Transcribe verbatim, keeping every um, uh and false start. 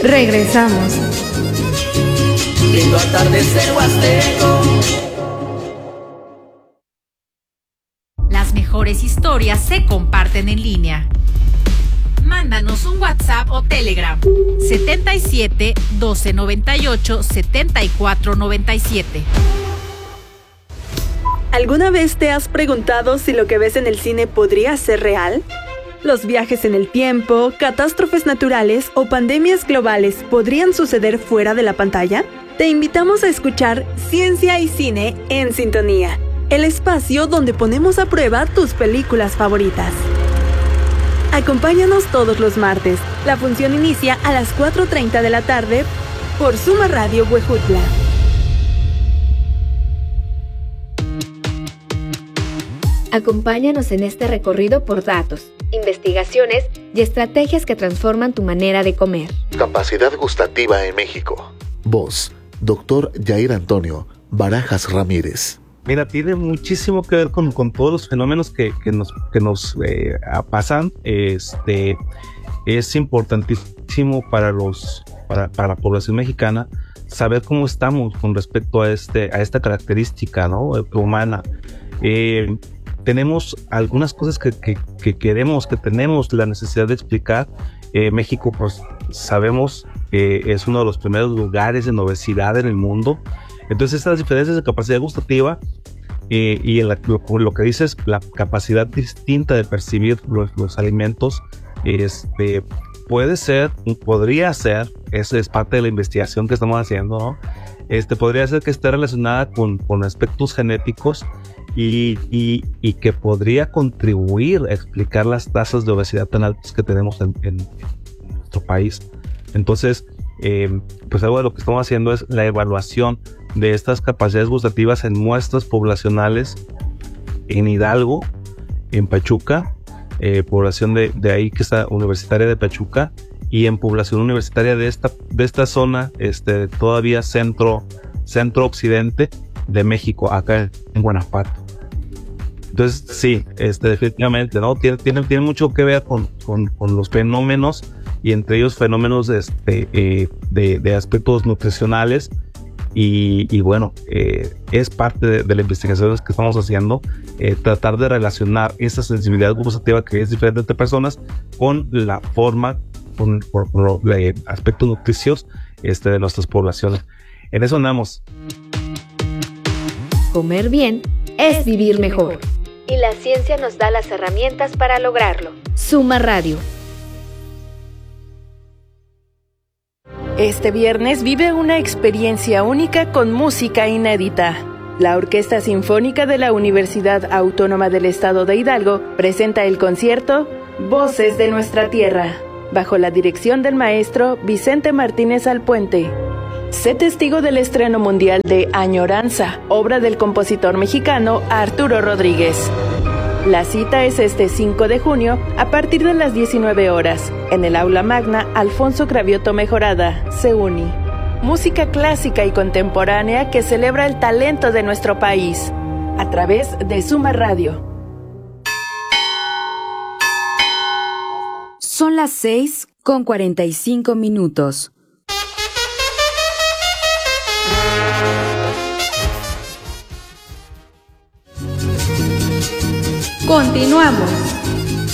Regresamos. Lindo atardecer huasteco. Las mejores historias se comparten en línea. Mándanos un WhatsApp o Telegram setenta y siete, doce noventa y ocho, setenta y cuatro noventa y siete. ¿Alguna vez te has preguntado si lo que ves en el cine podría ser real? ¿Los viajes en el tiempo, catástrofes naturales o pandemias globales podrían suceder fuera de la pantalla? Te invitamos a escuchar Ciencia y Cine en Sintonía, el espacio donde ponemos a prueba tus películas favoritas. Acompáñanos todos los martes. La función inicia a las cuatro treinta de la tarde por Suma Radio Huejutla. Acompáñanos en este recorrido por datos, investigaciones y estrategias que transforman tu manera de comer. Capacidad gustativa en México. Voz, doctor Yair Antonio Barajas Ramírez. Mira, tiene muchísimo que ver con, con todos los fenómenos que, que nos, que nos eh, pasan. Este, es importantísimo para, los, para, para la población mexicana saber cómo estamos con respecto a, este, a esta característica, ¿no?, humana. Eh, tenemos algunas cosas que, que, que queremos, que tenemos la necesidad de explicar. Eh, México, pues sabemos que es uno de los primeros lugares en obesidad en el mundo. Entonces estas diferencias de capacidad gustativa eh, y en la, lo, lo que dices, la capacidad distinta de percibir los, los alimentos, este, puede ser, podría ser, eso es parte de la investigación que estamos haciendo, ¿no? Este, podría ser que esté relacionada con, con aspectos genéticos y, y, y que podría contribuir a explicar las tasas de obesidad tan altas que tenemos en, en, en nuestro país. Entonces, eh, pues algo de lo que estamos haciendo es la evaluación de estas capacidades gustativas en muestras poblacionales en Hidalgo, en Pachuca, eh, población de, de ahí que está universitaria de Pachuca, y en población universitaria de esta, de esta zona, este, todavía centro, centro occidente de México, acá en Guanajuato. Entonces sí, este, definitivamente, ¿no? Tiene, tiene, tiene mucho que ver con, con, con los fenómenos, y entre ellos fenómenos este, eh, de, de aspectos nutricionales. Y, y bueno, eh, es parte de, de las investigaciones que estamos haciendo, eh, tratar de relacionar esa sensibilidad gustativa que es diferente entre personas con la forma, con, con, con los eh, aspectos nutricios este, de nuestras poblaciones. En eso andamos. Comer bien es vivir mejor. Y la ciencia nos da las herramientas para lograrlo. Suma Radio. Este viernes vive una experiencia única con música inédita. La Orquesta Sinfónica de la Universidad Autónoma del Estado de Hidalgo presenta el concierto Voces de Nuestra Tierra, bajo la dirección del maestro Vicente Martínez Alpuente. Sé testigo del estreno mundial de Añoranza, obra del compositor mexicano Arturo Rodríguez. La cita es este cinco de junio a partir de las diecinueve horas en el Aula Magna Alfonso Cravioto Mejorada, CEUNI. Música clásica y contemporánea que celebra el talento de nuestro país a través de Suma Radio. Son las seis con cuarenta y cinco minutos. Continuamos.